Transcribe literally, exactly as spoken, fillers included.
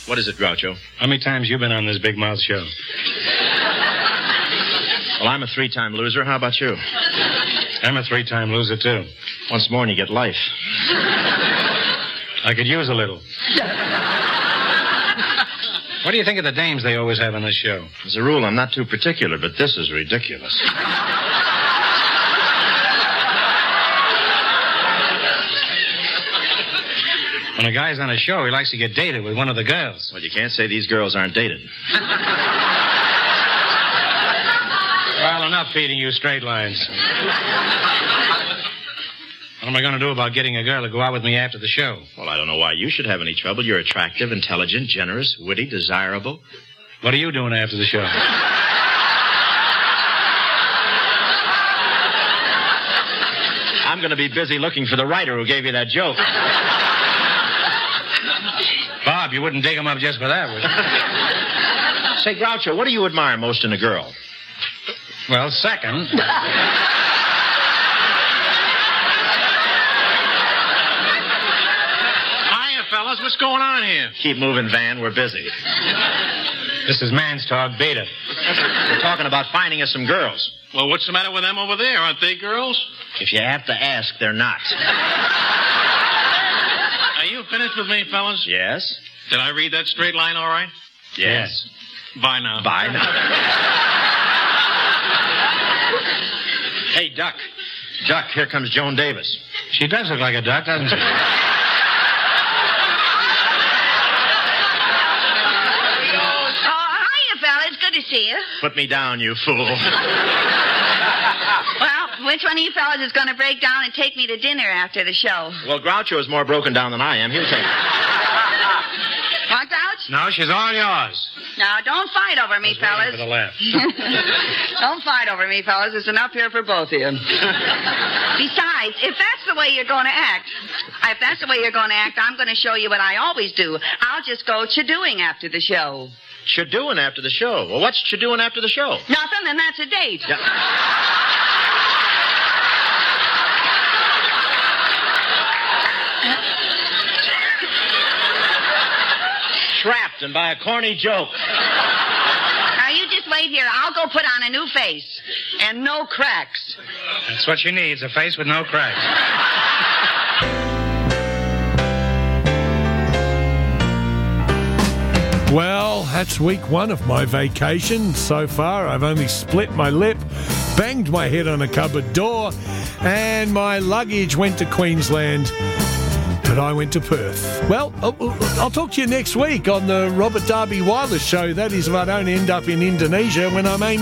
What is it, Groucho? How many times you been on this big mouth show? Well, I'm a three-time loser. How about you? I'm a three-time loser, too. Once more and you get life. I could use a little. What do you think of the dames they always have on this show? As a rule, I'm not too particular, but this is ridiculous. When a guy's on a show, he likes to get dated with one of the girls. Well, you can't say these girls aren't dated. Well, enough feeding you straight lines. What am I going to do about getting a girl to go out with me after the show? Well, I don't know why you should have any trouble. You're attractive, intelligent, generous, witty, desirable. What are you doing after the show? I'm going to be busy looking for the writer who gave you that joke. Bob, you wouldn't dig him up just for that, would you? Say, Groucho, what do you admire most in a girl? Well, second... Fellas, what's going on here? Keep moving, Van. We're busy. This is man's talk. Beat it. We're talking about finding us some girls. Well, what's the matter with them over there? Aren't they girls? If you have to ask, they're not. Are you finished with me, fellas? Yes. Did I read that straight line all right? Yes. Bye now. Bye now. Hey, Duck. Duck, here comes Joan Davis. She does look like a duck, doesn't she? To see you. Put me down, you fool. Well, which one of you fellas is going to break down and take me to dinner after the show? Well, Groucho is more broken down than I am. He'll take it. Want Grouch? No, she's all yours. Now, don't fight over me, fellas. For the laugh. Don't fight over me, fellas. There's enough here for both of you. Besides, if that's the way you're going to act, if that's the way you're going to act, I'm going to show you what I always do. I'll just go cha-doing after the show. Cha-doing after the show? Well, what's cha-doing after the show? Nothing, and that's a date. Yeah. Trapped and by a corny joke. Now, you just wait here. I'll go put on a new face. And no cracks. That's what she needs, a face with no cracks. Well, that's week one of my vacation. So far, I've only split my lip, banged my head on a cupboard door, and my luggage went to Queensland, but I went to Perth. Well, I'll talk to you next week on the Robert Darby Wireless Show. That is if I don't end up in Indonesia when I'm aiming.